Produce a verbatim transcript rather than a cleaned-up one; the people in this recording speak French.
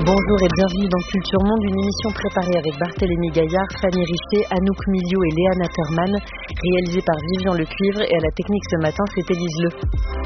Bonjour et bienvenue dans Culture Monde, une émission préparée avec Barthélémy Gaillard, Fanny Richer, Anouk Milio et Léa Natterman, réalisée par Vivian Lecuivre, et à la technique ce matin, c'est Élise Le.